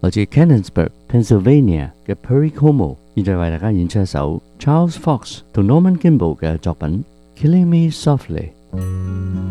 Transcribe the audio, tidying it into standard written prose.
來自 Canonsburg、Pennsylvania 嘅 Perry Como， 現在為大家演出一首 Charles Fox 同 Norman Kimball 嘅作品《Killing Me Softly》。